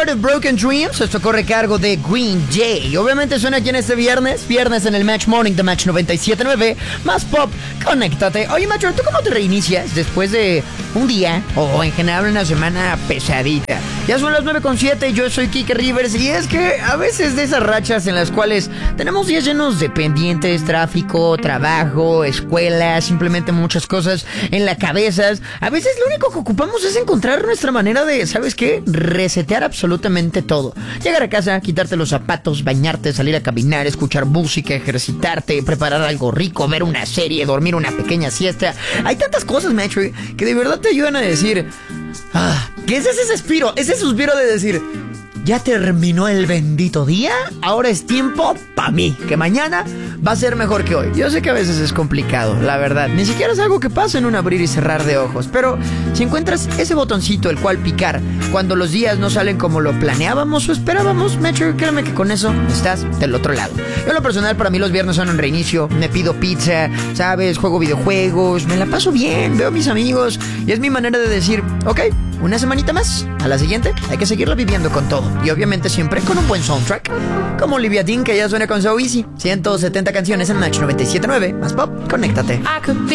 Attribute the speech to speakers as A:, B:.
A: Heart of Broken Dreams. Esto corre cargo de Green Day. Obviamente suena aquí en este viernes en el Match Morning de Match 97.9. Más pop, conéctate. Oye, Macho, ¿tú cómo te reinicias después de un día o en general una semana pesadita? Ya son las 9:07, yo soy Kike Rivers y es que a veces de esas rachas en las cuales tenemos días llenos de pendientes, tráfico, trabajo, escuela, simplemente muchas cosas en la cabeza, a veces lo único que ocupamos es encontrar nuestra manera de, ¿sabes qué? Resetear absolutamente todo. Llegar a casa, quitarte los zapatos, bañarte, salir a caminar, escuchar música, ejercitarte, preparar algo rico, ver una serie, dormir una pequeña siesta. Hay tantas cosas, macho, que de verdad te ayudan a decir... ¿qué es ese suspiro de decir, ya terminó el bendito día, ahora es tiempo para mí, que mañana va a ser mejor que hoy? Yo sé que a veces es complicado, la verdad, ni siquiera es algo que pasa en un abrir y cerrar de ojos, pero si encuentras ese botoncito el cual picar cuando los días no salen como lo planeábamos o esperábamos, macho, créeme que con eso estás del otro lado. Yo en lo personal, para mí los viernes son un reinicio, me pido pizza, ¿sabes? Juego videojuegos, me la paso bien, veo a mis amigos y es mi manera de decir, ok, una semanita más, a la siguiente hay que seguirla viviendo con todo. Y obviamente siempre con un buen soundtrack, como Olivia Dean, que ya suena con So Easy. 170 canciones en Match 97.9. Más pop, conéctate.